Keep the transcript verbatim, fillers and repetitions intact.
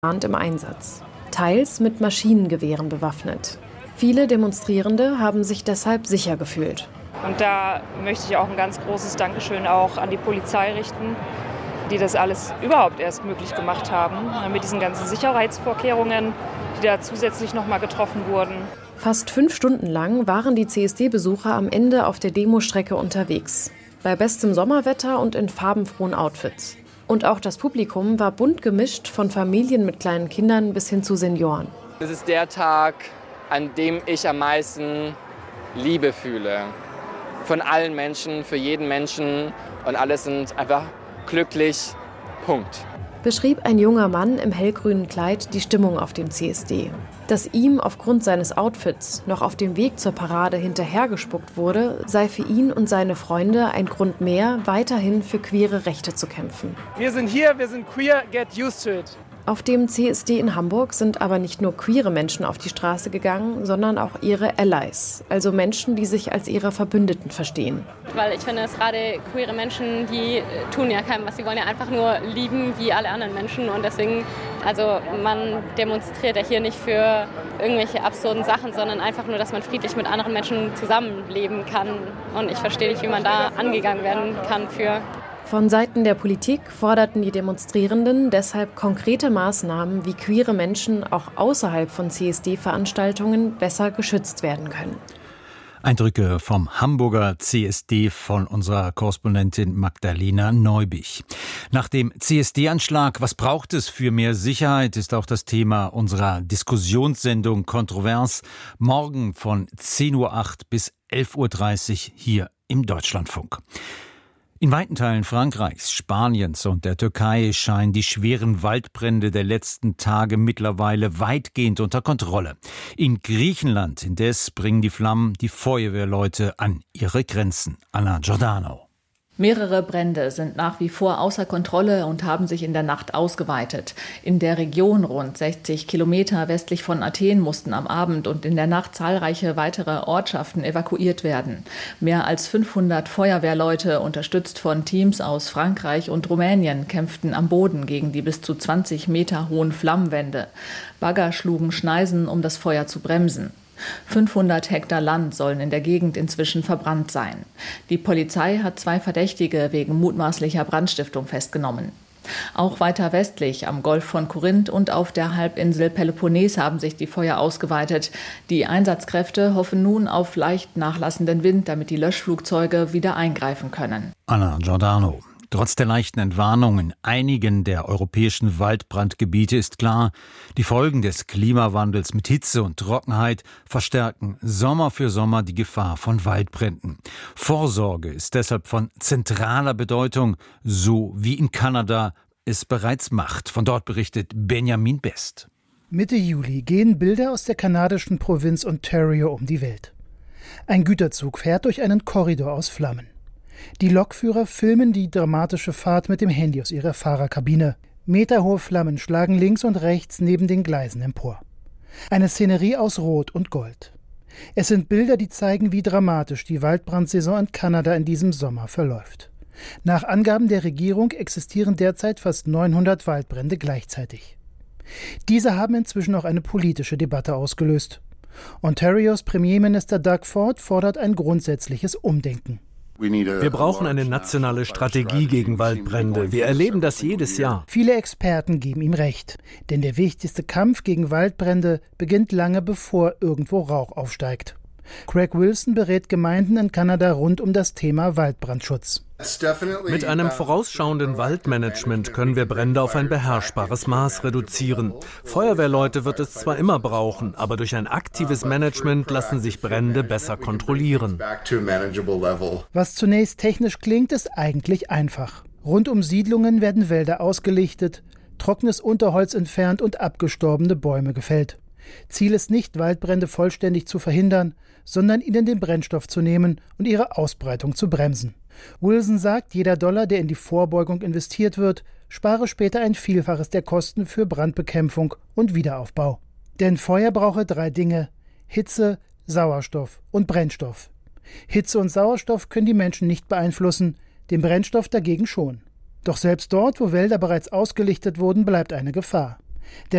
im Einsatz, teils mit Maschinengewehren bewaffnet. Viele Demonstrierende haben sich deshalb sicher gefühlt. Und da möchte ich auch ein ganz großes Dankeschön auch an die Polizei richten, die das alles überhaupt erst möglich gemacht haben, mit diesen ganzen Sicherheitsvorkehrungen, die da zusätzlich noch mal getroffen wurden. Fast fünf Stunden lang waren die C S D-Besucher am Ende auf der Demostrecke unterwegs, bei bestem Sommerwetter und in farbenfrohen Outfits. Und auch das Publikum war bunt gemischt, von Familien mit kleinen Kindern bis hin zu Senioren. Es ist der Tag, an dem ich am meisten Liebe fühle. Von allen Menschen, für jeden Menschen. Und alle sind einfach glücklich. Punkt. Beschrieb ein junger Mann im hellgrünen Kleid die Stimmung auf dem C S D. Dass ihm aufgrund seines Outfits noch auf dem Weg zur Parade hinterhergespuckt wurde, sei für ihn und seine Freunde ein Grund mehr, weiterhin für queere Rechte zu kämpfen. Wir sind hier, wir sind queer, get used to it. Auf dem C S D in Hamburg sind aber nicht nur queere Menschen auf die Straße gegangen, sondern auch ihre Allies, also Menschen, die sich als ihre Verbündeten verstehen. Weil ich finde, dass gerade queere Menschen, die tun ja keinem was, sie wollen ja einfach nur lieben wie alle anderen Menschen und deswegen, also man demonstriert ja hier nicht für irgendwelche absurden Sachen, sondern einfach nur, dass man friedlich mit anderen Menschen zusammenleben kann und ich verstehe nicht, wie man da angegangen werden kann für. Von Seiten der Politik forderten die Demonstrierenden deshalb konkrete Maßnahmen, wie queere Menschen auch außerhalb von C S D-Veranstaltungen besser geschützt werden können. Eindrücke vom Hamburger C S D von unserer Korrespondentin Magdalena Neubich. Nach dem C S D-Anschlag, was braucht es für mehr Sicherheit, ist auch das Thema unserer Diskussionssendung Kontrovers. Morgen von zehn Uhr acht bis elf Uhr dreißig hier im Deutschlandfunk. In weiten Teilen Frankreichs, Spaniens und der Türkei scheinen die schweren Waldbrände der letzten Tage mittlerweile weitgehend unter Kontrolle. In Griechenland indes bringen die Flammen die Feuerwehrleute an ihre Grenzen. Anna Giordano. Mehrere Brände sind nach wie vor außer Kontrolle und haben sich in der Nacht ausgeweitet. In der Region rund sechzig Kilometer westlich von Athen mussten am Abend und in der Nacht zahlreiche weitere Ortschaften evakuiert werden. Mehr als fünfhundert Feuerwehrleute, unterstützt von Teams aus Frankreich und Rumänien, kämpften am Boden gegen die bis zu zwanzig Meter hohen Flammenwände. Bagger schlugen Schneisen, um das Feuer zu bremsen. fünfhundert Hektar Land sollen in der Gegend inzwischen verbrannt sein. Die Polizei hat zwei Verdächtige wegen mutmaßlicher Brandstiftung festgenommen. Auch weiter westlich am Golf von Korinth und auf der Halbinsel Peloponnes haben sich die Feuer ausgeweitet. Die Einsatzkräfte hoffen nun auf leicht nachlassenden Wind, damit die Löschflugzeuge wieder eingreifen können. Anna Giordano. Trotz der leichten Entwarnung in einigen der europäischen Waldbrandgebiete ist klar, die Folgen des Klimawandels mit Hitze und Trockenheit verstärken Sommer für Sommer die Gefahr von Waldbränden. Vorsorge ist deshalb von zentraler Bedeutung, so wie in Kanada es bereits macht. Von dort berichtet Benjamin Best. Mitte Juli gehen Bilder aus der kanadischen Provinz Ontario um die Welt. Ein Güterzug fährt durch einen Korridor aus Flammen. Die Lokführer filmen die dramatische Fahrt mit dem Handy aus ihrer Fahrerkabine. Meterhohe Flammen schlagen links und rechts neben den Gleisen empor. Eine Szenerie aus Rot und Gold. Es sind Bilder, die zeigen, wie dramatisch die Waldbrandsaison in Kanada in diesem Sommer verläuft. Nach Angaben der Regierung existieren derzeit fast neunhundert Waldbrände gleichzeitig. Diese haben inzwischen auch eine politische Debatte ausgelöst. Ontarios Premierminister Doug Ford fordert ein grundsätzliches Umdenken. Wir brauchen eine nationale Strategie gegen Waldbrände. Wir erleben das jedes Jahr. Viele Experten geben ihm recht, denn der wichtigste Kampf gegen Waldbrände beginnt lange bevor irgendwo Rauch aufsteigt. Craig Wilson berät Gemeinden in Kanada rund um das Thema Waldbrandschutz. Mit einem vorausschauenden Waldmanagement können wir Brände auf ein beherrschbares Maß reduzieren. Feuerwehrleute wird es zwar immer brauchen, aber durch ein aktives Management lassen sich Brände besser kontrollieren. Was zunächst technisch klingt, ist eigentlich einfach. Rund um Siedlungen werden Wälder ausgelichtet, trockenes Unterholz entfernt und abgestorbene Bäume gefällt. Ziel ist nicht, Waldbrände vollständig zu verhindern, sondern ihnen den Brennstoff zu nehmen und ihre Ausbreitung zu bremsen. Wilson sagt, jeder Dollar, der in die Vorbeugung investiert wird, spare später ein Vielfaches der Kosten für Brandbekämpfung und Wiederaufbau. Denn Feuer brauche drei Dinge: Hitze, Sauerstoff und Brennstoff. Hitze und Sauerstoff können die Menschen nicht beeinflussen, den Brennstoff dagegen schon. Doch selbst dort, wo Wälder bereits ausgelichtet wurden, bleibt eine Gefahr. Der